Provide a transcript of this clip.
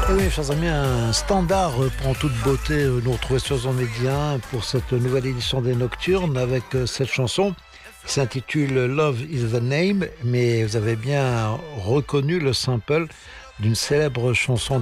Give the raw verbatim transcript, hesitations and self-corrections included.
Et oui, chers amis, un standard pour en toute beauté, euh, nous retrouver sur Zone Média pour cette nouvelle édition des Nocturnes avec euh, cette chanson qui s'intitule Love is the Name, mais vous avez bien reconnu le sample d'une célèbre chanson